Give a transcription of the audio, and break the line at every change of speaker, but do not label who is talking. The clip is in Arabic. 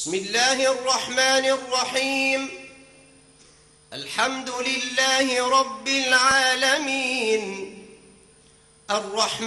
بسم الله الرحمن الرحيم. الحمد لله رب العالمين. الرحمن